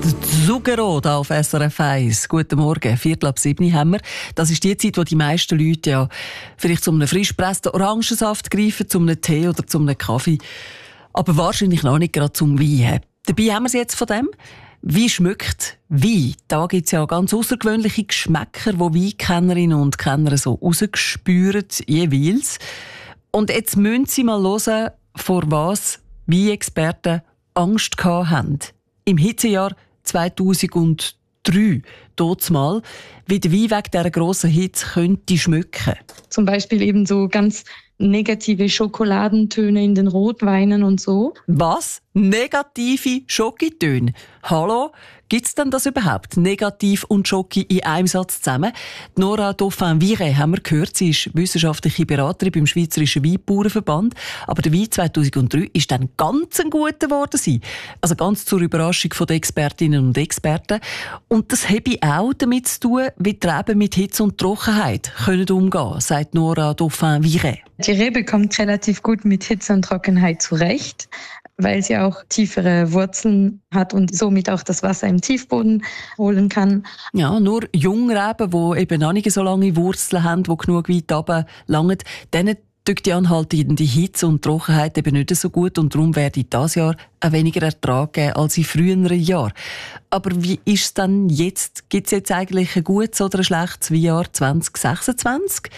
Zucchero da auf SRF 1. Guten Morgen, 6:45 haben wir. Das ist die Zeit, wo die meisten Leute ja vielleicht zu einem frisch gepressten Orangensaft greifen, zu einem Tee oder zu einem Kaffee. Aber wahrscheinlich noch nicht gerade zum Wein. Dabei haben wir es jetzt von dem. Wie schmeckt Wein? Da gibt es ja ganz außergewöhnliche Geschmäcker, die Weinkennerinnen und Kenner so rausgespüren, jeweils. Und jetzt müssen Sie mal hören, vor was Weinexperten Angst gehabt haben. Im Hitzejahr 2003, mal, wie der Wein wegen dieser grossen Hitze könnte schmecken. Zum Beispiel eben so ganz negative Schokoladentöne in den Rotweinen und so. Was? Negative Schokitöne? Hallo? Gibt's denn das überhaupt? Negativ und Schoki in einem Satz zusammen? Nora Dauphin-Viret haben wir gehört. Sie ist wissenschaftliche Beraterin beim Schweizerischen Weinbauernverband. Aber der Wein 2003 ist dann ganz ein guter geworden. Also ganz zur Überraschung der Expertinnen und Experten. Und das habe auch damit zu tun, wie die Reben mit Hitze und Trockenheit können umgehen, sagt Nora Dauphin-Viret. Die Rebe kommt relativ gut mit Hitze und Trockenheit zurecht, weil sie auch tiefere Wurzeln hat und somit auch das Wasser im Tiefboden holen kann. Ja, nur Jungreben, die eben noch nicht so lange Wurzeln haben, die genug weit runter langen, denen tut die anhaltende Hitze und Trockenheit eben nicht so gut und darum werde ich dieses Jahr auch weniger Ertrag geben als in früheren Jahren. Aber wie ist es denn jetzt? Gibt es jetzt eigentlich ein gutes oder ein schlechtes Weinjahr 2026?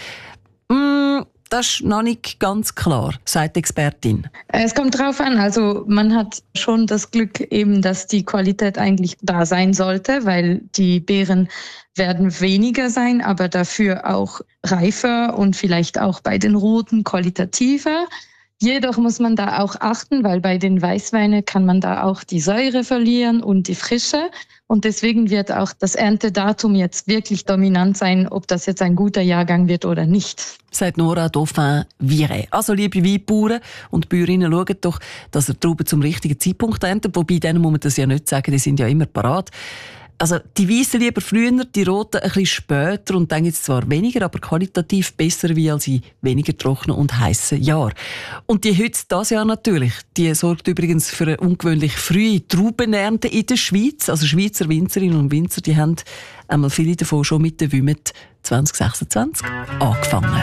Das ist noch nicht ganz klar, sagt die Expertin. Es kommt drauf an. Also man hat schon das Glück eben, dass die Qualität eigentlich da sein sollte, weil die Beeren werden weniger sein, aber dafür auch reifer und vielleicht auch bei den Roten qualitativer. Jedoch muss man da auch achten, weil bei den Weißweinen kann man da auch die Säure verlieren und die Frische. Und deswegen wird auch das Erntedatum jetzt wirklich dominant sein, ob das jetzt ein guter Jahrgang wird oder nicht. Sagt Nora Dauphin-Viret. Also liebe Weinbauern und Bäuerinnen, schaut doch, dass ihr die Trauben zum richtigen Zeitpunkt erntet. Wobei, denen muss man das ja nicht sagen, die sind ja immer parat. Also die Weissen lieber früher, die Roten ein bisschen später und dann jetzt zwar weniger, aber qualitativ besser wie als in weniger trockenen und heissen Jahren. Und die Hitze dieses Jahr natürlich, die sorgt übrigens für eine ungewöhnlich frühe Traubenernte in der Schweiz. Also Schweizer Winzerinnen und Winzer, die haben einmal viele davon schon mit der Wümet 2026 angefangen.